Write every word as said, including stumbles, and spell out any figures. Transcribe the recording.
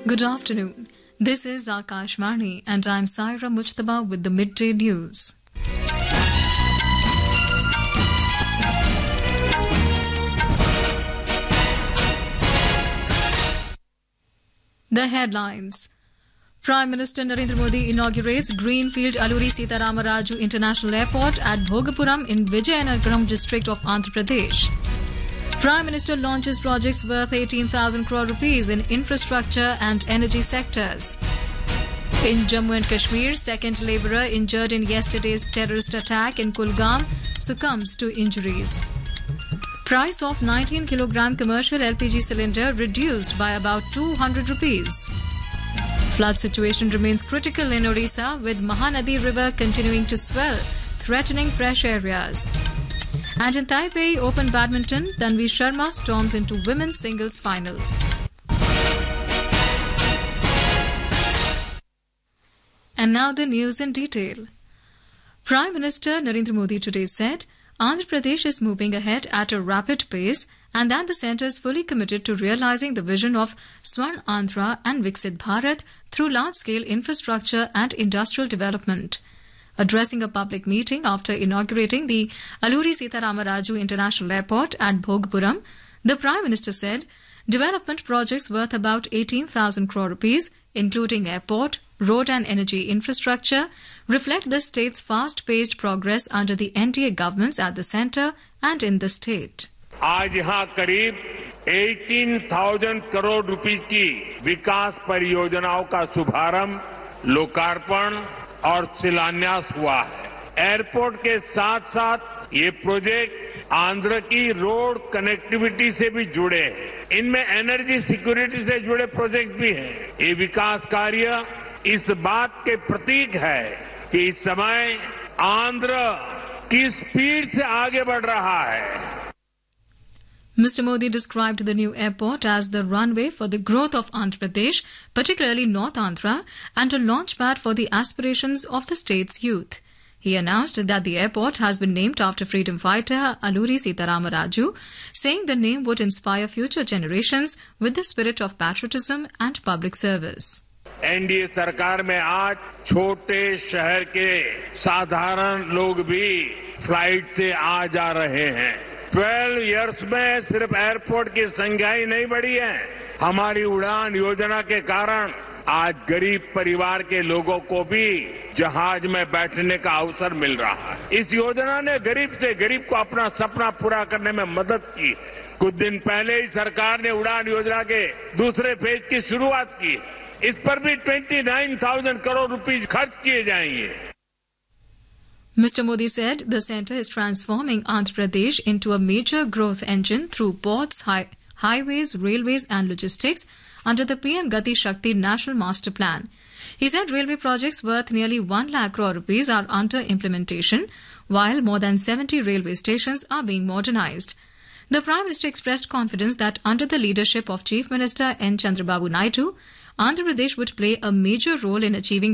Good afternoon. This is Akashvani and I'm Saira Mujtaba with the midday news. The headlines. Prime Minister Narendra Modi inaugurates Greenfield Alluri Sitarama Raju International Airport at Bhogapuram in Vijayanagaram district of Andhra Pradesh. Prime Minister launches projects worth eighteen thousand crore rupees in infrastructure and energy sectors. In Jammu and Kashmir, second labourer injured in yesterday's terrorist attack in Kulgam succumbs to injuries. Price of nineteen kilogram commercial L P G cylinder reduced by about two hundred rupees. Flood situation remains critical in Odisha with Mahanadi River continuing to swell, threatening fresh areas. And in Taipei Open Badminton, Tanvi Sharma storms into women's singles final. And now the news in detail. Prime Minister Narendra Modi today said Andhra Pradesh is moving ahead at a rapid pace and that the centre is fully committed to realising the vision of Swarn Andhra and Viksit Bharat through large-scale infrastructure and industrial development. Addressing a public meeting after inaugurating the Alluri Sitarama Raju International Airport at Bhogapuram, the Prime Minister said development projects worth about eighteen thousand crore rupees, including airport, road and energy infrastructure, reflect the state's fast-paced progress under the N D A governments at the centre and in the state. आज यहाँ करीब अठारह हज़ार crore rupees की विकास परियोजनाओं का शुभारंभ, लोकार्पण और शिलान्यास हुआ है। एयरपोर्ट के साथ साथ ये प्रोजेक्ट आंध्र की रोड कनेक्टिविटी से भी जुड़े हैं। इनमें एनर्जी सिक्योरिटी से जुड़े प्रोजेक्ट भी हैं। ये विकास कार्य इस बात के प्रतीक है कि इस समय आंध्र की स्पीड से आगे बढ़ रहा है। Mister Modi described the new airport as the runway for the growth of Andhra Pradesh, particularly North Andhra, and a launchpad for the aspirations of the state's youth. He announced that the airport has been named after freedom fighter Alluri Sitarama Raju, saying the name would inspire future generations with the spirit of patriotism and public service. N D A सरकार में आज छोटे शहर के साधारण लोग भी flight से आ जा रहे हैं। बारह इयर्स में सिर्फ एयरपोर्ट की संख्या ही नहीं बढ़ी है, हमारी उड़ान योजना के कारण आज गरीब परिवार के लोगों को भी जहाज में बैठने का अवसर मिल रहा है। इस योजना ने गरीब से गरीब को अपना सपना पूरा करने में मदद की। कुछ दिन पहले ही सरकार ने उड़ान योजना के दूसरे फेज की शुरुआत की। इस पर भी उनतीस हज़ार करोड़ रुपए खर्च किए जाएंगे। Mister Modi said the centre is transforming Andhra Pradesh into a major growth engine through ports, hi- highways, railways and logistics under the P M Gati Shakti National Master Plan. He said railway projects worth nearly one lakh crore rupees are under implementation, while more than seventy railway stations are being modernised. The Prime Minister expressed confidence that under the leadership of Chief Minister N. Chandrababu Naidu, Andhra Pradesh would play a major role in achieving